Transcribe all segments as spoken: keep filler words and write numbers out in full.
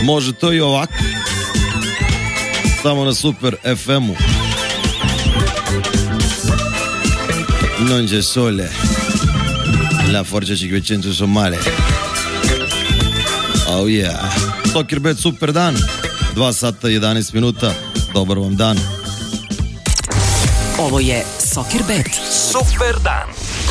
može to i ovako. Samo na Super F M-u. Non c'è sole. La forza cinquecento sono male. Oh yeah. Soccerbet super dan. dva sata jedanaest minuta. Dobar vam dan. Ovo je Soccerbet. Super dan.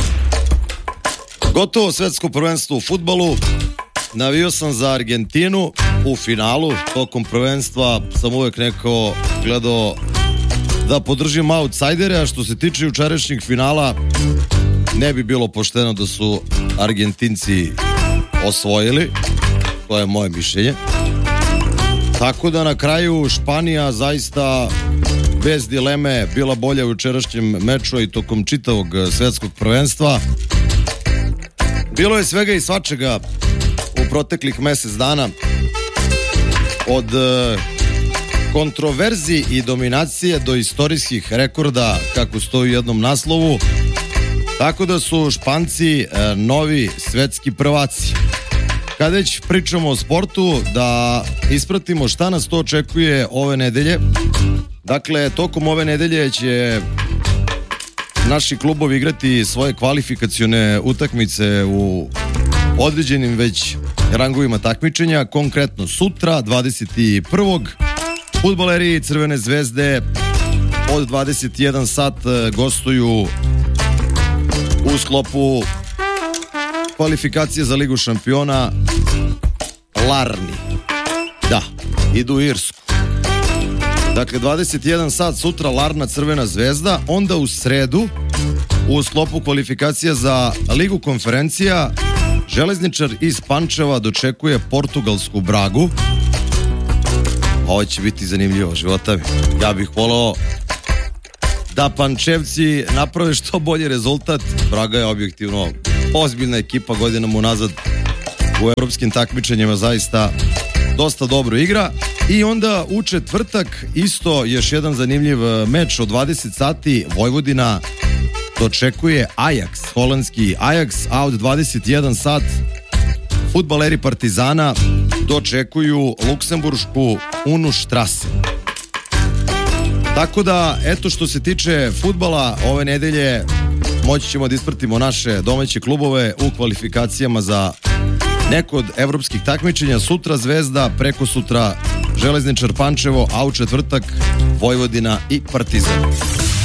Gotovo svetsko prvenstvo u fudbalu. Navio sam za Argentinu u finalu. Tokom prvenstva sam uvek neko gledao da podržim outsidere, a što se tiče jučerašnjeg finala, ne bi bilo pošteno da su Argentinci osvojili. To je moje mišljenje. Tako da na kraju Španija zaista bez dileme bila bolja u jučerašnjem meču i tokom čitavog svetskog prvenstva. Bilo je svega i svačega u proteklih mesec dana. Od kontroverzi i dominacije do istorijskih rekorda, kako stoji u jednom naslovu. Tako da su Španci e, novi svetski prvaci. Kad već pričamo o sportu, da ispratimo šta nas to očekuje ove nedelje. Dakle, tokom ove nedelje će naši klubovi igrati svoje kvalifikacione utakmice u određenim već rangovima takmičenja. Konkretno sutra, dvadeset prvog fudbaleri Crvene zvezde od dvadeset jedan sat gostuju u sklopu kvalifikacije za Ligu šampiona Larni. Da, idu u Irsku. Dakle, dvadeset jedan sat sutra Larna Crvena zvezda, onda u sredu u sklopu kvalifikacija za Ligu konferencija Železničar iz Pančeva dočekuje portugalsku Bragu. Ovo će biti zanimljivo, života mi. Ja bih volao da Pančevci naprave što bolji rezultat. Braga je objektivno ozbiljna ekipa, godinama unazad u evropskim takmičenjima zaista dosta dobro igra. I onda u četvrtak isto još jedan zanimljiv meč od dvadeset sati. Vojvodina dočekuje Ajax, holandski Ajax, a od dvadeset jedan sat fudbaleri Partizana dočekuju luksemburšku Unu Štrase. Tako da, eto, što se tiče fudbala, ove nedelje moći ćemo da ispratimo naše domaće klubove u kvalifikacijama za neko od evropskih takmičenja. Sutra Zvezda, preko sutra Železničar Pančevo, a u četvrtak Vojvodina i Partizan.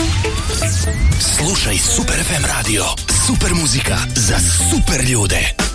Slušaj Super F M radio. Super muzika za super ljude.